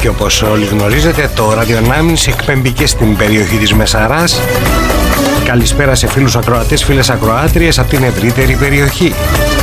Και όπως όλοι γνωρίζετε, το ραδιονάμινση εκπέμπει και στην περιοχή της Μεσαράς. Καλησπέρα σε φίλους ακροατές, φίλες ακροάτριες από την ευρύτερη περιοχή.